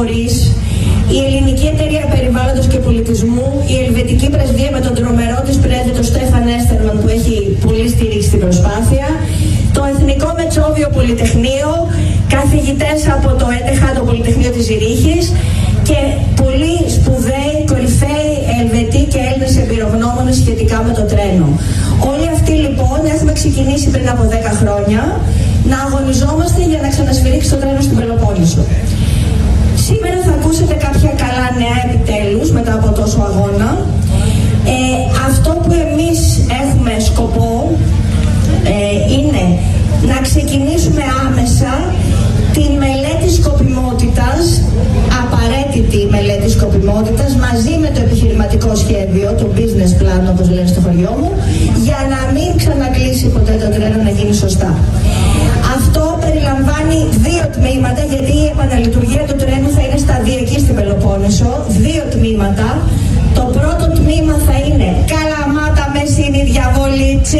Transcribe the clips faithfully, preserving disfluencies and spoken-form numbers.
φορείς, η Ελληνική Εταιρεία Περιβάλλοντος και Πολιτισμού, η Ελβετική Πρεσβεία με τον τρομερό της πρέσβη τον Στέφαν Έστερμαν που έχει πολύ στηρίξει την προσπάθεια, το Εθνικό Μετσόβιο Πολυτεχνείο, καθηγητές από το ΕΤΕΧΑ, το Πολυτεχνείο της Ζηρίχης και πολύ σπουδαίοι, κορυφαίοι Ελβετοί και Έλληνες εμπειρογνώμονες σχετικά με το τρένο. Όλοι αυτοί λοιπόν έχουμε ξεκινήσει πριν από δέκα χρόνια να αγωνιζόμαστε για να ξανασφυρίξει το τρένο στην Πελοπόννησο. Σήμερα θα ακούσετε κάποια καλά νέα επιτέλους μετά από τόσο αγώνα. Ε, αυτό που εμείς έχουμε σκοπό ε, είναι να ξεκινήσουμε άμεσα τη μελέτη σκοπιμότητας, απαραίτητη μελέτη σκοπιμότητας, μαζί με το επιχειρηματικό σχέδιο, το business plan όπως λένε στο χωριό μου, για να μην ξανακλείσει ποτέ το τρένο, να γίνει σωστά. Αυτό περιλαμβάνει δύο τμήματα, γιατί η επαναλειτουργία του τρένου θα είναι σταδιακή στην Πελοπόννησο. Δύο τμήματα. Το πρώτο τμήμα θα είναι Καλαμάτα, Μεσίνη, Διαβολίτσι.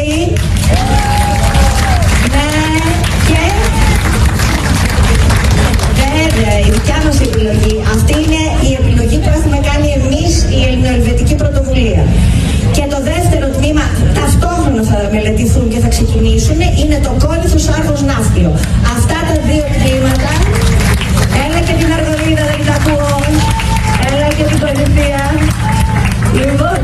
Ναι, και βέβαια η δικιά μας επιλογή. Αυτή είναι η επιλογή που έχουμε κάνει εμείς, η Ελληνοελβετική Πρωτοβουλία. Και το δεύτερο τμήμα, ταυτόχρονα θα μελετηθούν και θα ξεκινήσουν, είναι το Κόλυθος Άργος Ναύπλιο. Αυτά τα δύο τμήματα, έλα και την Αργολίδα, δεν τα ακούω, έλα και την Κολυθία. Λοιπόν,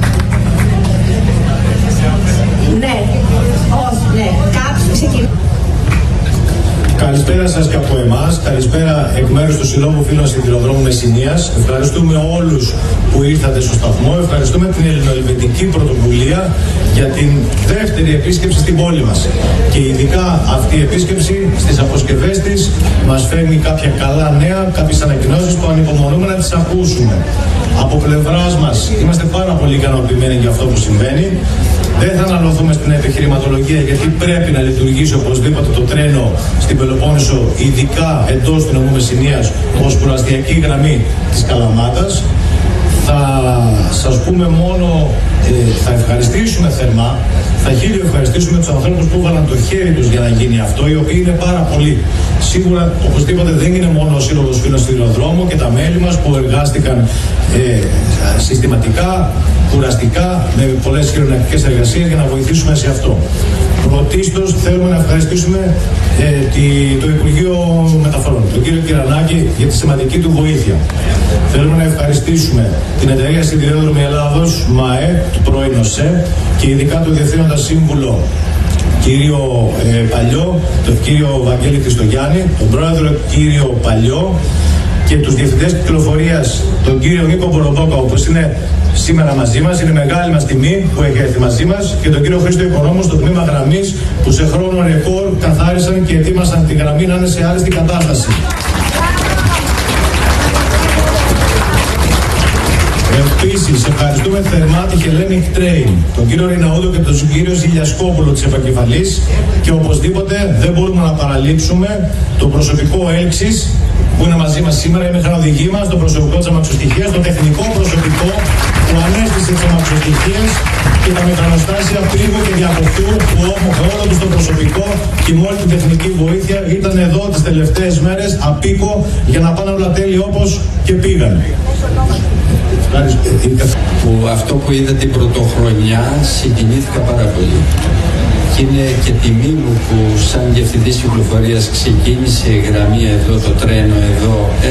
ναι, όχι, ναι, κάποιοι ξεκινούν. Καλησπέρα σας και από εμάς. Καλησπέρα εκ μέρους του Συλλόγου Φίλων Σιδηροδρόμου Μεσσηνίας. Ευχαριστούμε όλους που ήρθατε στο σταθμό. Ευχαριστούμε την Ελληνοελβετική Πρωτοβουλία για την δεύτερη επίσκεψη στην πόλη μας. Και ειδικά αυτή η επίσκεψη στις αποσκευές της μας φέρνει κάποια καλά νέα, κάποιες ανακοινώσεις που ανυπομονούμε να τις ακούσουμε. Από πλευράς μας είμαστε πάρα πολύ ικανοποιημένοι για αυτό που συμβαίνει. Δεν θα αναλωθούμε στην επιχειρηματολογία, γιατί πρέπει να λειτουργήσει οπωσδήποτε το τρένο στην Πελοπόννησο, ειδικά εντός του νομού Μεσσηνίας, ως προαστιακή γραμμή της Καλαμάτας. Θα σας πούμε μόνο, ε, θα ευχαριστήσουμε θερμά, θα χίλιο ευχαριστήσουμε τους ανθρώπους που έβαλαν το χέρι τους για να γίνει αυτό, οι οποίοι είναι πάρα πολλοί. Σίγουρα, οπωσδήποτε, δεν είναι μόνο ο Σύλλογος Φίλων Σιδηροδρόμου και τα μέλη μας που εργάστηκαν ε, συστηματικά, κουραστικά, με πολλές χειρονακτικές εργασίες για να βοηθήσουμε σε αυτό. Πρωτίστως θέλουμε να ευχαριστήσουμε ε, τη, το Υπουργείο Μεταφορών, τον κύριο Κυρανάκη, για τη σημαντική του βοήθεια. Θέλουμε να ευχαριστήσουμε την Εταιρεία Σιδηρόδρομη Ελλάδος, ΜΑΕ, του πρώην ΟΣΕ, και ειδικά τον Διευθύνοντα Σύμβουλο κύριο ε, Παλιό, τον κύριο Βαγγέλη Χριστογιάννη, τον πρόεδρο κύριο Παλιό, και τους διευθυντές κυκλοφορίας, τον κύριο Νίκο Μπορομπόκα, όπως είναι σήμερα μαζί μας, είναι μεγάλη μας τιμή που έχει έρθει μαζί μας, και τον κύριο Χρήστο Οικονόμου στο τμήμα γραμμής, που σε χρόνο ρεκόρ καθάρισαν και ετοίμασαν τη γραμμή να είναι σε άριστη κατάσταση. Επίσης, ευχαριστούμε θερμά τη Hellenic Train, τον κύριο Ριναούδο και τον κύριο Ζηλιασκόπουλο της επικεφαλής, και οπωσδήποτε δεν μπορούμε να παραλείψουμε το προσωπικό έλξης που είναι μαζί μας σήμερα, η μηχανοδηγοί μας, το προσωπικό της αμαξοστοιχείας, το τεχνικό προσωπικό που ανέστησε τις αμαξοστοιχείες και τα μηχανοστάσια πύργου και διακοπτού, που όλο τους το προσωπικό και με όλη την τεχνική βοήθεια ήταν εδώ τις τελευταίες μέρες απίκο για να πάνε όλα τέλεια όπως και πήγαν. Που αυτό που είδα την πρωτοχρονιά συγκινήθηκα πάρα πολύ. Και είναι και τιμή μου που σαν διευθυντής κυκλοφορίας ξεκίνησε η γραμμή εδώ, το τρένο εδώ,